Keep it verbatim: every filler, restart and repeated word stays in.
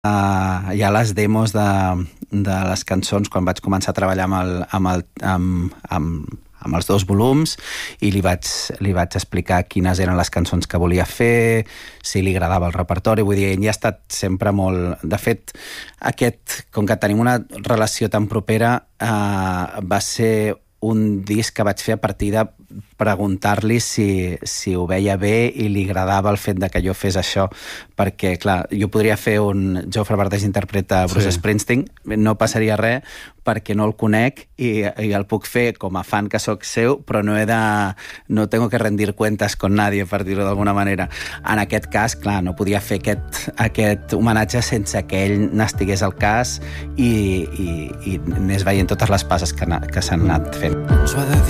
Uh, hi ha les demos de, de les cançons quan vaig començar a treballar amb, el, amb, el, amb, amb, amb els dos volums, i li vaig, li vaig explicar quines eren les cançons que volia fer, si li agradava el repertori. Vull dir, ell ha estat sempre molt... De fet, aquest, com que tenim una relació tan propera, uh, va ser un disc que vaig fer a partir de preguntar-li si, si ho veia bé i li agradava el fet de que jo fes això, perquè, clar, jo podria fer un Jofre Verdeix interpreta Bruce sí. Springsteen, no passaria res perquè no el conec i, i el puc fer com a fan que sóc seu, però no he de... no tengo que rendir cuentas con nadie, per dir-ho d'alguna manera. En aquest cas, clar, no podia fer aquest, aquest homenatge sense que ell n'estigués al cas i, i, i anés veient totes les passes que, que s'han anat fent.